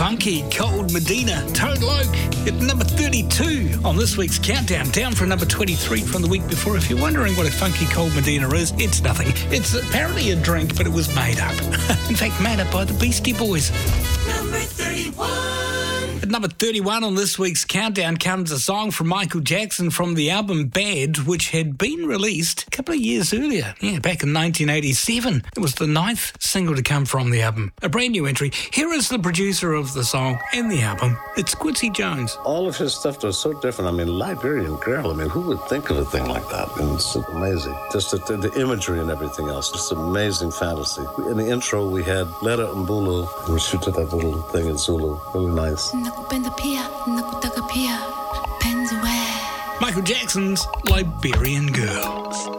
Funky Cold Medina, Toad Loke at number 32 on this week's countdown, down from number 23 from the week before. If you're wondering what a Funky Cold Medina is, it's nothing. It's apparently a drink, but it was made up. In fact, made up by the Beastie Boys. Number 31. At number 31 on this week's countdown comes a song from Michael Jackson from the album Bad, which had been released a couple of years earlier. Yeah, back in 1987. It was the 9th single to come from the album. A brand new entry. Here is the producer of the song and the album. It's Quincy Jones. All of his stuff was so different. I mean, Liberian Girl, I mean, who would think of a thing like that? And it's amazing. Just the imagery and everything else. Just amazing fantasy. In the intro, we had Letta Mbulu, and we shoot to that little thing in Zulu. Really nice. Michael Jackson's Liberian Girl.